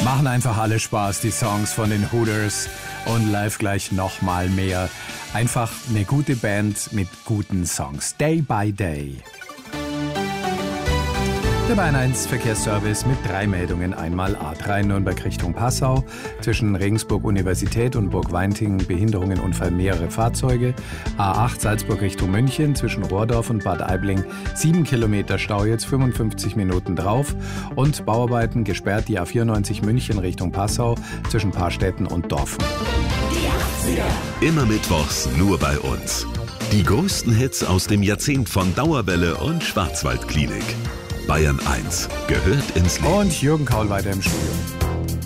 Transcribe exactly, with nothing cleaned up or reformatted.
Machen einfach alle Spaß, die Songs von den Hooters und live gleich nochmal mehr. Einfach eine gute Band mit guten Songs. Day by Day. Der Bayern eins Verkehrsservice mit drei Meldungen. Einmal A drei Nürnberg Richtung Passau. Zwischen Regensburg Universität und Burg Weinting Behinderungen, Unfall mehrere Fahrzeuge. A acht Salzburg Richtung München. Zwischen Rohrdorf und Bad Aibling sieben Kilometer Stau, jetzt fünfundfünfzig Minuten drauf. Und Bauarbeiten gesperrt die A vierundneunzig München Richtung Passau zwischen Paarstetten und Dorfen. Die achtziger. Immer mittwochs nur bei uns. Die größten Hits aus dem Jahrzehnt von Dauerwelle und Schwarzwaldklinik. Bayern eins gehört ins Leben. Und Jürgen Kaul weiter im Studio.